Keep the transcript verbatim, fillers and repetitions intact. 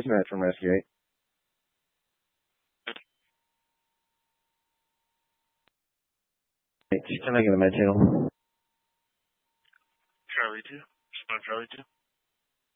Dispatch from Rescue eight. Can I get a med channel? Charlie two. Respond Charlie two.